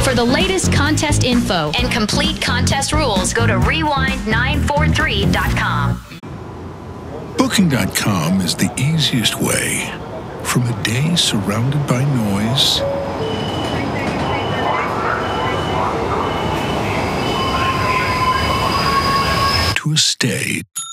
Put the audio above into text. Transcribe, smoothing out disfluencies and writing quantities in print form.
For the latest contest info and complete contest rules, go to rewind943.com. Booking.com is the easiest way from a day surrounded by noise to a stay